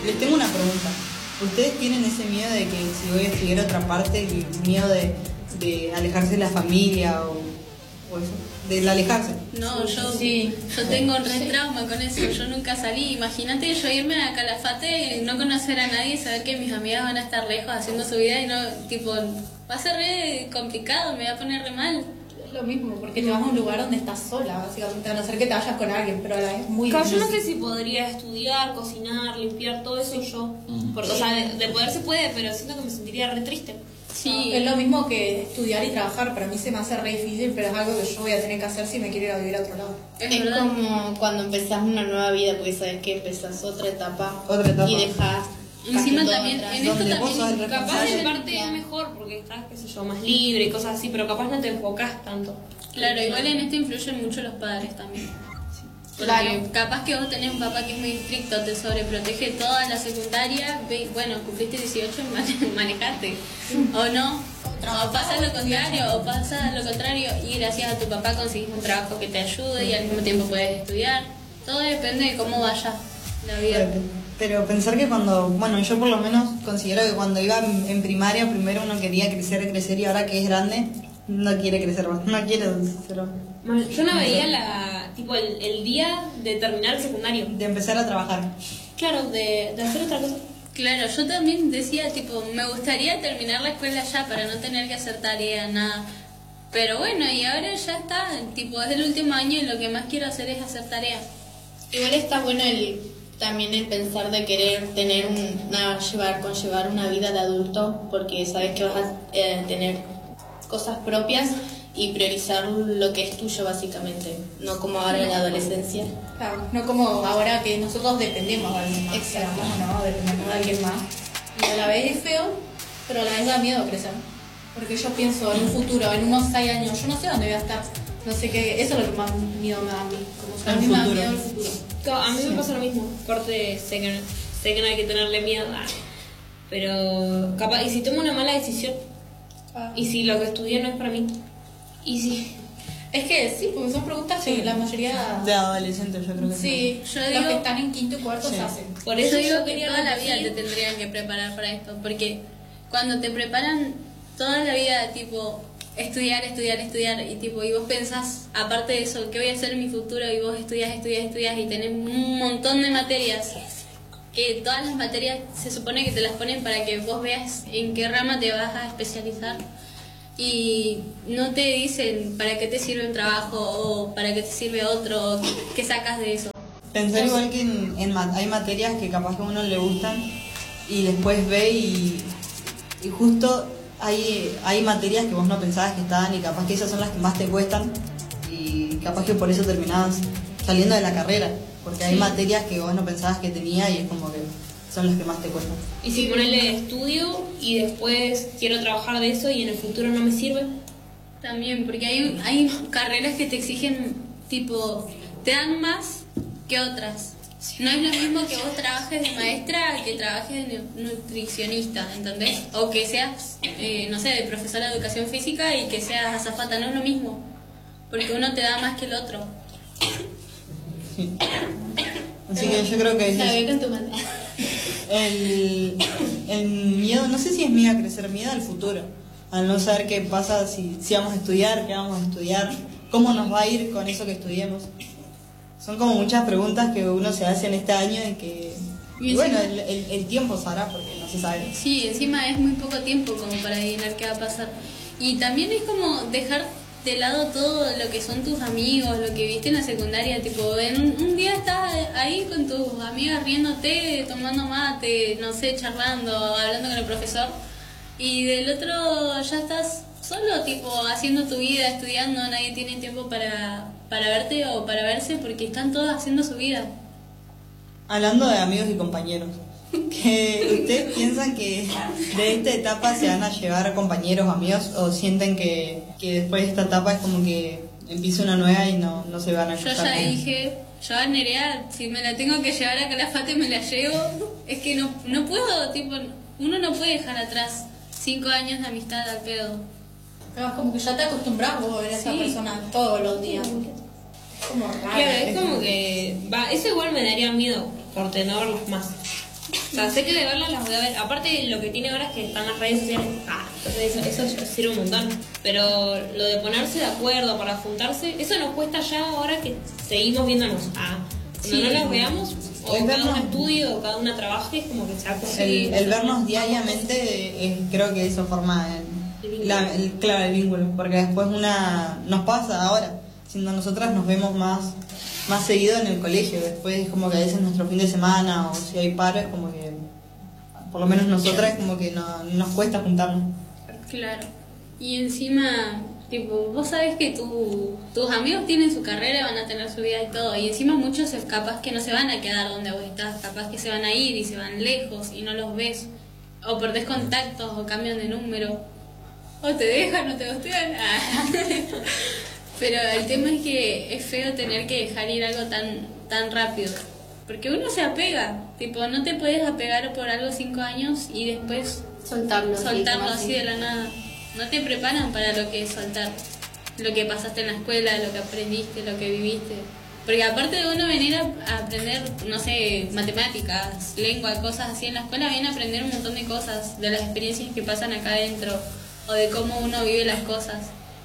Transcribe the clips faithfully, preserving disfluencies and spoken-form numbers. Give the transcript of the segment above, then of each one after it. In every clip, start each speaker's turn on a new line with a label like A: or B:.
A: les tengo una pregunta. ¿Ustedes tienen ese miedo de que si voy a estudiar otra parte, el miedo de, de alejarse de la familia o, o eso? Del alejarse.
B: No, yo
C: sí.
B: yo tengo un re trauma con eso, yo nunca salí. Imagínate yo irme a Calafate, no conocer a nadie y saber que mis amigas van a estar lejos haciendo su vida y no, tipo, va a ser re complicado, me va a poner re mal.
C: Es lo mismo, porque te vas a un lugar donde estás sola, básicamente, a no ser que te vayas con alguien, pero a la vez es muy
D: Claro, yo
C: difícil.
D: no sé si podría estudiar, cocinar, limpiar, todo eso yo. Porque, o sea, de, de poder se puede, pero siento que me sentiría re triste.
B: Sí,
C: Es lo mismo que estudiar y trabajar, para mí se me hace re difícil, pero es algo que yo voy a tener que hacer si me quiero ir a vivir a otro lado.
B: es
E: Es
B: verdad.
E: como cuando empezás una nueva vida, porque sabes que empezás otra etapa,
A: Otra etapa.
E: y dejás
B: Encima
E: casi todo
B: también,
E: atrás.
B: en esto
A: Donde vos sos el
B: también,
D: Capaz
A: responsable.
D: en parte es mejor porque estás, qué sé yo, más libre y cosas así, pero capaz no te enfocás tanto.
B: claro, igual en esto influyen mucho los padres también. Porque
C: Claro.
B: capaz que vos tenés un papá que es muy estricto, te sobreprotege toda la secundaria, ve- bueno, cumpliste dieciocho, mane- manejate, o no, o pasa lo contrario, o pasa lo contrario y gracias a tu papá conseguís un trabajo que te ayude y al mismo tiempo puedes estudiar. Todo depende de cómo vaya la vida.
A: Pero pensar que cuando, bueno, yo por lo menos considero que cuando iba en en primaria primero uno quería crecer, crecer y ahora que es grande no quiere crecer más, no quiere ser más.
D: Yo no veía la, tipo el, el día de terminar el secundario.
A: De empezar a trabajar.
D: Claro, de, de hacer otra cosa.
B: Claro, yo también decía, tipo, me gustaría terminar la escuela ya para no tener que hacer tarea, nada. Pero bueno, y ahora ya está, tipo, es el último año y lo que más quiero hacer es hacer tarea.
E: Igual está bueno el también el pensar de querer tener un, una, llevar, conllevar una vida de adulto, porque sabes que vas a eh, tener cosas propias y priorizar lo que es tuyo básicamente, no como ahora en la adolescencia.
C: Claro, no como ahora que nosotros dependemos de alguien más.
E: Exacto.
C: Digamos, ¿no? Dependemos de alguien más. Y a la vez es feo, pero a la vez da miedo crecer. Porque yo pienso en un futuro, en unos seis años, yo no sé dónde voy a estar. No sé qué, eso es lo que más miedo me da a mí. Como que a
A: El
C: mí me da
A: futuro.
C: miedo el futuro.
D: Claro, a mí me pasa lo mismo. Corte, sé que, sé que no hay que tenerle miedo. ah, Pero capaz, y si tomo una mala decisión,
C: Ah.
D: y si lo que estudié no es para mí, y si...
C: Es que sí, porque son preguntas que la mayoría...
A: De adolescente yo creo que
C: Sí,
B: Yo
C: los
B: digo-
C: que están en quinto y cuarto
A: Sí.
C: se hacen.
D: Por
B: Yo
D: eso
B: digo
D: yo
B: que
D: quería
B: toda la vida te
D: repetir.
B: tendrían que preparar para esto, porque cuando te preparan toda la vida, tipo, estudiar, estudiar, estudiar, y tipo, y vos pensás, aparte de eso, ¿qué voy a hacer en mi futuro? Y vos estudias, estudias, estudias, y tenés un montón de materias, que todas las materias se supone que te las ponen para que vos veas en qué rama te vas a especializar. Y no te dicen para qué te sirve un trabajo o para qué te sirve otro, o qué sacas de eso.
A: Pensar igual que en, en ma- hay materias que capaz que a uno le gustan y después ve y, y justo hay, hay materias que vos no pensabas que estaban y capaz que esas son las que más te cuestan y capaz que por eso terminabas saliendo de la carrera, porque hay materias que vos no pensabas que tenía y es como que son las que más te cuestan.
D: Y si ponerle estudio y después quiero trabajar de eso y en el futuro no me sirve.
B: También, porque hay, hay carreras que te exigen, tipo, te dan más que otras. No es lo mismo que vos trabajes de maestra que trabajes de nu- nutricionista, ¿entendés? O que seas, eh, no sé, de profesora de educación física y que seas azafata, no es lo mismo. Porque uno te da más que el otro.
A: Así que yo creo que es
E: La
A: eso.
E: veo con tu madre.
A: El, el miedo, no sé si es miedo a crecer, miedo al futuro, al no saber qué pasa si, si vamos a estudiar, qué vamos a estudiar, cómo nos va a ir con eso que estudiemos. Son como muchas preguntas que uno se hace en este año y que,
B: Y
A: y bueno,
B: encima-
A: el, el, el tiempo sabrá porque no se sabe.
B: Sí, encima es muy poco tiempo como para adivinar qué va a pasar. Y también es como dejar de lado todo lo que son tus amigos, lo que viste en la secundaria, tipo, en un, un día estás ahí con tus amigas riéndote, tomando mate, no sé, charlando, hablando con el profesor, y del otro ya estás solo, tipo, haciendo tu vida, estudiando, nadie tiene tiempo para, para verte o para verse porque están todos haciendo su vida.
A: Hablando de amigos y compañeros, que ¿ustedes piensan que de esta etapa se van a llevar compañeros, amigos, o sienten que, que después de esta etapa es como que empieza una nueva y no, no se van a
B: Yo
A: cruzar?
B: ya dije, yo a Nerea, si me la tengo que llevar a Calafate me la llevo. Es que no, no puedo, tipo, uno no puede dejar atrás cinco años de amistad al pedo.
C: Pero es como que ya te acostumbras vos a ver a esa
B: Sí.
C: persona todos los días. Es como raro.
D: Claro, es como que... Va, eso igual me daría miedo, por no verlos más. O sea, sé que de verlas las voy a ver. Aparte, lo que tiene ahora es que están las redes sociales. Ah, eso, eso sirve un montón. Pero lo de ponerse de acuerdo para juntarse, eso nos cuesta ya ahora que seguimos viéndonos. Ah, cuando
A: Sí.
D: no nos veamos, o
A: Es
D: cada uno
A: vernos-
D: estudie o cada una trabaje, es como que se ha
A: El,
D: conseguido.
A: el vernos diariamente, eh, creo que eso forma
D: El
A: el,
D: vínculo.
A: la- el, claro, el vínculo, porque después una nos pasa ahora, siendo nosotras nos vemos más más seguido en el colegio, después es como que a veces nuestro fin de semana o si hay paro es como que, por lo menos nosotras es como que no, nos cuesta juntarnos.
B: Claro. Y encima, tipo, vos sabés que tu, tus amigos tienen su carrera, van a tener su vida y todo. Y encima muchos es capaz que no se van a quedar donde vos estás, capaz que se van a ir y se van lejos y no los ves. O perdés contactos o cambian de número. O te dejan o te gustean. Ah. Pero el tema es que es feo tener que dejar ir algo tan, tan rápido. Porque uno se apega. Tipo, no te puedes apegar por algo cinco años y después
E: Soltarlo.
B: soltarlo
E: como
B: así de la nada. No te preparan para lo que es soltar. Lo que pasaste en la escuela, lo que aprendiste, lo que viviste. Porque aparte de uno venir a, a aprender, no sé, matemáticas, lengua, cosas así en la escuela, viene a aprender un montón de cosas, de las experiencias que pasan acá adentro, o de cómo uno vive las cosas.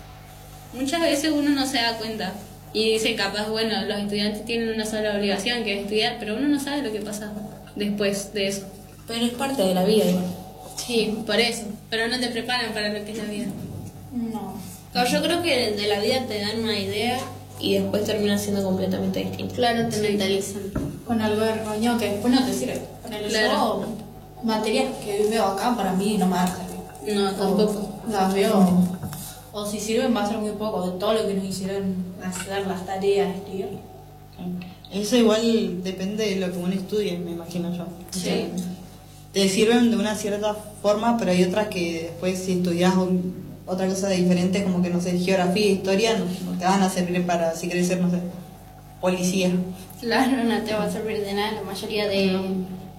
B: Muchas veces uno no se da cuenta y dice capaz, bueno, los estudiantes tienen una sola obligación que es estudiar, pero uno no sabe lo que pasa después de eso.
D: Pero es parte de la vida, igual.
B: Sí, por eso. Pero no te preparan para lo que es la vida.
C: No.
D: Claro, yo creo que de la vida te dan una idea y después termina siendo completamente distinto.
E: Claro, te mentalizan.
C: Con algo erróneo que después no te sirve. Ponele,
B: Claro.
C: yo, materias que veo acá para mí no me van a servir.
B: No, tampoco.
C: Las veo, o si sirven va a ser muy poco, de todo lo que nos hicieron hacer las tareas, tío.
A: Eso igual depende de lo que uno estudie, me imagino yo.
C: Sí.
A: Te sirven de una cierta forma, pero hay otras que después si estudias un- otra cosa diferente, como que no sé, geografía, historia, no, no te van a servir para si querés ser, no sé, policía.
E: Claro, no te va a servir de nada la mayoría de,